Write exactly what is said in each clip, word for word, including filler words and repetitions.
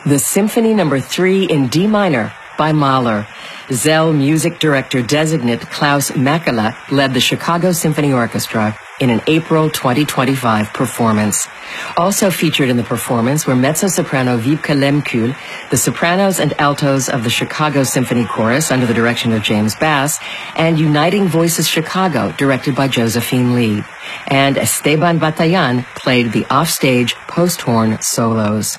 The Symphony Number three in D minor by Mahler. Zell music director designate Klaus Makela led the Chicago Symphony Orchestra in an April twenty twenty-five performance. Also featured in the performance were mezzo-soprano Wiebke Lemkühl, the sopranos and altos of the Chicago Symphony Chorus under the direction of James Bass, and Uniting Voices Chicago, directed by Josephine Lee. And Esteban Batayan played the offstage post-horn solos.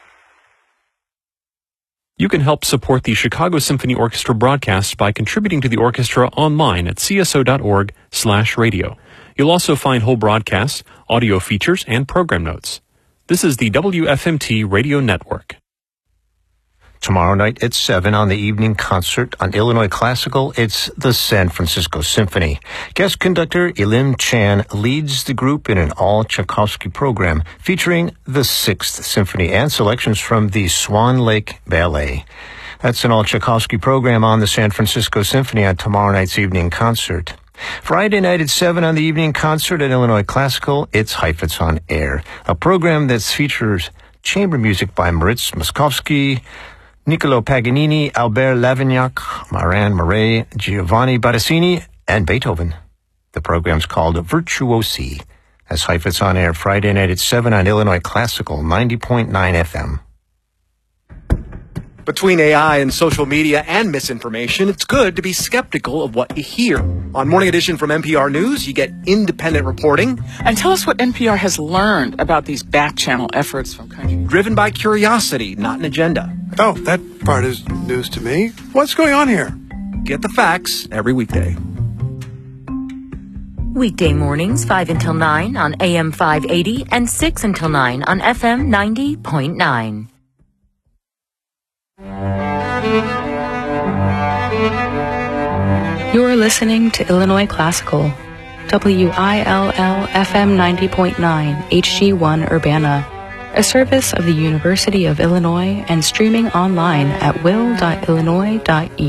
You can help support the Chicago Symphony Orchestra broadcast by contributing to the orchestra online at c s o dot org slash radio. You'll also find whole broadcasts, audio features, and program notes. This is the W F M T Radio Network. Tomorrow night at seven on the evening concert on Illinois Classical, it's the San Francisco Symphony. Guest conductor Elim Chan leads the group in an all-Tchaikovsky program featuring the Sixth Symphony and selections from the Swan Lake Ballet. That's an all-Tchaikovsky program on the San Francisco Symphony on tomorrow night's evening concert. Friday night at seven on the evening concert at Illinois Classical, it's Heifetz on Air, a program that features chamber music by Moritz Moszkowski, Niccolo Paganini, Albert Lavignac, Marin Murray, Giovanni Battistini, and Beethoven. The program's called Virtuosi, as Heifetz on Air Friday night at seven on Illinois Classical, ninety point nine F M. Between A I and social media and misinformation, it's good to be skeptical of what you hear. On Morning Edition from N P R News, you get independent reporting. And tell us what N P R has learned about these back-channel efforts from countries. Driven by curiosity, not an agenda. Oh, that part is news to me. What's going on here? Get the facts every weekday. Weekday mornings, five until nine on A M five eighty and six until nine on F M ninety point nine. You're listening to Illinois Classical, W I L L F M ninety point nine, H G one Urbana, a service of the University of Illinois and streaming online at will dot illinois dot e d u.